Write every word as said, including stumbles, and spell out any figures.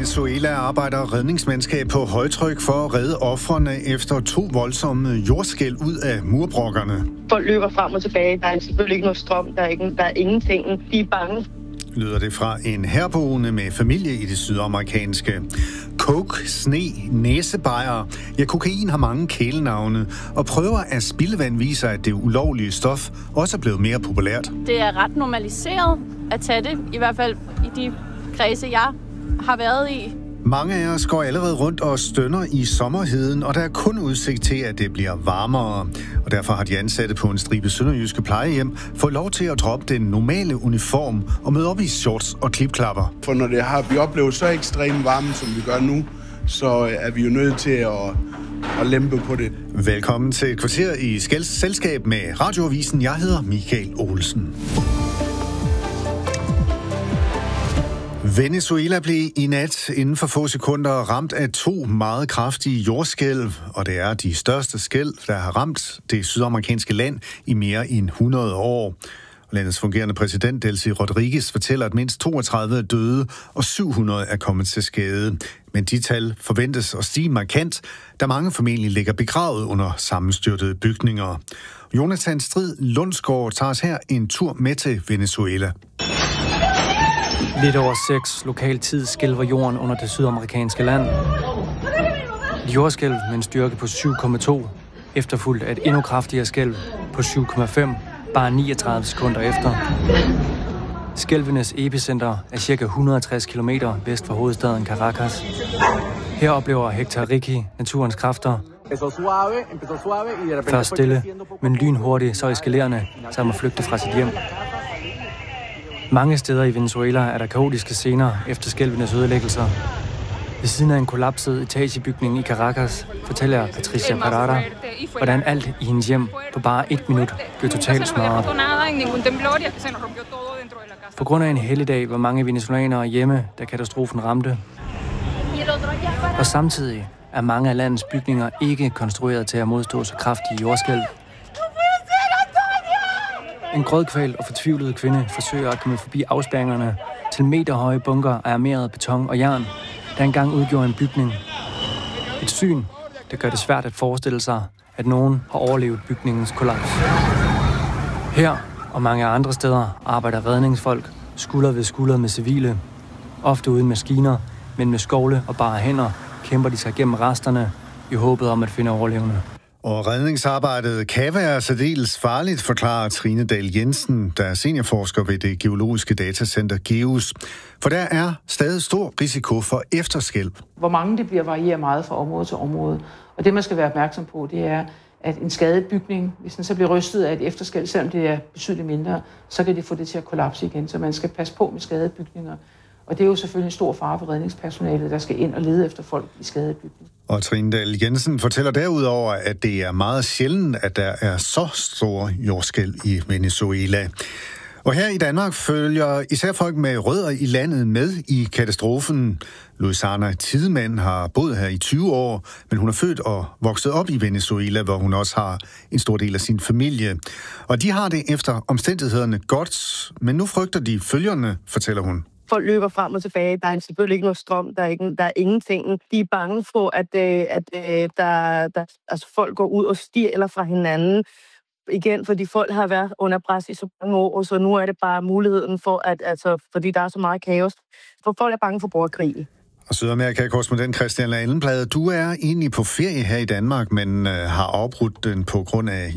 Venezuela arbejder redningsmandskab på højtryk for at redde ofrene efter to voldsomme jordskælv ud af murbrokkerne. Folk løber frem og tilbage. Der er selvfølgelig ikke noget strøm. Der er, ikke, der er ingenting. De er bange. Lyder det fra en herboende med familie i det sydamerikanske. Coke, sne, næsebajer. Ja, kokain har mange kælenavne, og prøver af spildevand viser, at det ulovlige stof også er blevet mere populært. Det er ret normaliseret at tage det, i hvert fald i de kredse, jeg har været i. Mange af os går allerede rundt og stønner i sommerheden, og der er kun udsigt til, at det bliver varmere. Og derfor har de ansatte på en stribe sønderjyske plejehjem fået lov til at droppe den normale uniform og møde op i shorts og klipklapper. For når det har, vi oplever så ekstrem varme, som vi gør nu, så er vi jo nødt til at, at lempe på det. Velkommen til et kvarter i selskab med Radioavisen. Jeg hedder Michael Olsen. Venezuela blev i nat inden for få sekunder ramt af to meget kraftige jordskælv, og det er de største skælv, der har ramt det sydamerikanske land i mere end hundrede år. Landets fungerende præsident Delcy Rodriguez fortæller, at mindst toogtredive er døde og syv hundrede er kommet til skade. Men de tal forventes at stige markant, da mange familier ligger begravet under sammenstyrtede bygninger. Jonathan Strid Lundsgaard tager os her en tur med til Venezuela. Lidt over seks lokal tid skælver jorden under det sydamerikanske land. Et jordskælv med en styrke på syv komma to, efterfulgt af et endnu kraftigere skælv på syv komma fem, bare niogtredive sekunder efter. Skælvenes epicenter er ca. et hundrede og tres kilometer vest for hovedstaden Caracas. Her oplever Hector Ricky naturens kræfter. Først stille, men lynhurtigt så eskalerende, så han må flygte fra sit hjem. Mange steder i Venezuela er der kaotiske scener efter skælvenes ødelæggelser. Ved siden af en kollapset etagebygning i Caracas fortæller Patricia Parada, hvordan alt i hendes hjem på bare et minut blev totalt smadret. På grund af en helligdag var mange venezuelanere hjemme, da katastrofen ramte. Og samtidig er mange af landets bygninger ikke konstrueret til at modstå så kraftige jordskælv. En grødkvalt og fortvivlet kvinde forsøger at komme forbi afspærringerne til meterhøje bunker af armeret beton og jern, der engang udgjorde en bygning. Et syn, der gør det svært at forestille sig, at nogen har overlevet bygningens kollaps. Her og mange andre steder arbejder redningsfolk skulder ved skulder med civile. Ofte uden maskiner, men med skovle og bare hænder kæmper de sig gennem resterne i håbet om at finde overlevende. Og redningsarbejdet kan være særdeles farligt, forklarer Trine Dahl Jensen, der er seniorforsker ved det geologiske datacenter GEUS. For der er stadig stor risiko for efterskælv. Hvor mange det bliver varierer meget fra område til område. Og det, man skal være opmærksom på, det er, at en skadet bygning, hvis den så bliver rystet af et efterskælv, selvom det er betydeligt mindre, så kan det få det til at kollapse igen. Så man skal passe på med skadede bygninger. Og det er jo selvfølgelig en stor fare for redningspersonalet, der skal ind og lede efter folk i skadede bygninger. Og Trine Dahl Jensen fortæller derudover, at det er meget sjældent, at der er så store jordskælv i Venezuela. Og her i Danmark følger især folk med rødder i landet med i katastrofen. Louisana Tidemann har boet her i tyve år, men hun er født og vokset op i Venezuela, hvor hun også har en stor del af sin familie. Og de har det efter omstændighederne godt, men nu frygter de følgerne, fortæller hun. Folk løber frem og tilbage. Der er selvfølgelig ikke noget strøm. Der er, ikke, der er ingenting. De er bange for, at, at, at der, der, altså folk går ud og stjæler fra hinanden. Igen, fordi folk har været under pres i så mange år, så nu er det bare muligheden for, at, altså, fordi der er så meget kaos. For folk er bange for borgerkrig. Og Sydamerika-korrespondent Christian Allenblad, du er egentlig på ferie her i Danmark, men øh, har afbrudt den på grund af